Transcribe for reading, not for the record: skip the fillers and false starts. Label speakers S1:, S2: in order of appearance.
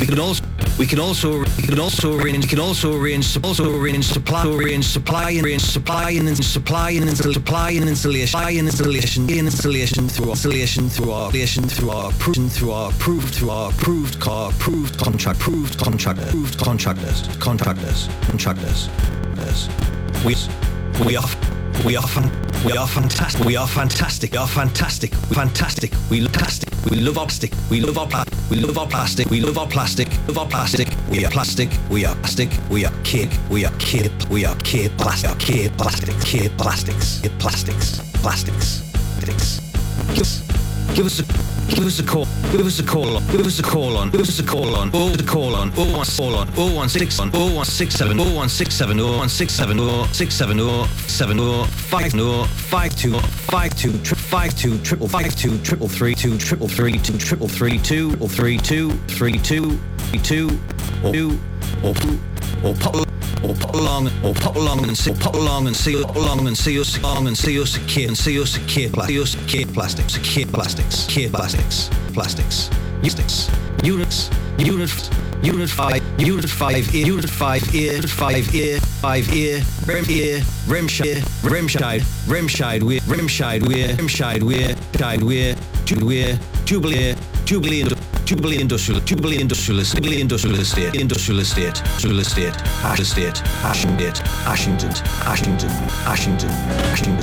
S1: We are fantastic. We are fantastic. We are fantastic. We're fantastic. We love plastic. We love our plastic. We love our plastic. We love our plastic. We love our plastic. Love our plastic. We are plastic. We are plastic. We are kid. We are kid. We are kid. Plastic. Kid. Plastics. Kid. Plastics. Kid. Plastics. Plastics. Plastics. Give us a call. Give us a call on. Give us a call on. Give us a call on. Oh, the call on. 0167 0167 0167 0167 0167 50 52 52 52 triple 52 triple 32 triple 32 triple 32 32 32 32 or pop along and see us a kid plastics unit 5 ear remshide we're Jubilee Industrial Estate, Ashington.